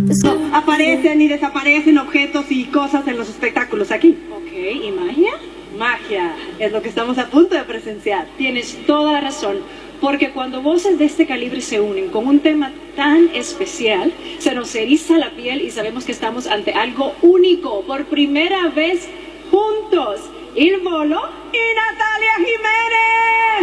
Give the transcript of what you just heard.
Aparecen y desaparecen objetos y cosas en los espectáculos aquí. Ok, ¿y magia? Magia, es lo que estamos a punto de presenciar. Tienes toda la razón, porque cuando voces de este calibre se unen con un tema tan especial, se nos eriza la piel y sabemos que estamos ante algo único, por primera vez juntos. Il Volo y Natalia Jiménez.